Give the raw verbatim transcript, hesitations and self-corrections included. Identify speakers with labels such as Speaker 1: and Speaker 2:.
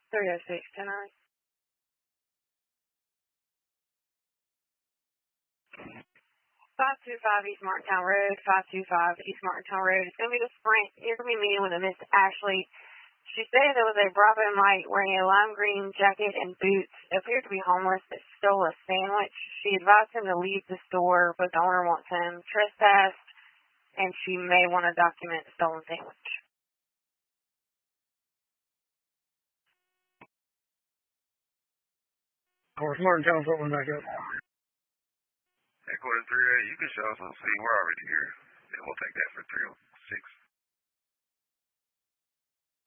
Speaker 1: three oh six tonight. five two five East Martintown Road, five two five East Martintown Road. It's going to be the Sprint. You're going to be meeting with a Miss Ashley. She said there was a Bravo Mite wearing a lime green jacket and boots, appeared to be homeless, that stole a sandwich. She advised him to leave the store, but the owner wants him trespassed, and she may want to document the stolen sandwich.
Speaker 2: Of course, Martintown's open back up.
Speaker 3: Headquarters three eight, you can show us on scene. We're already here. And we'll take that for three oh six.